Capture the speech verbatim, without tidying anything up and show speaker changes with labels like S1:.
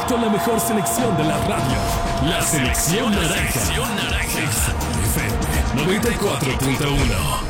S1: con la mejor selección de la radio. La Selección Naranja. Exa F M noventa y cuatro punto uno.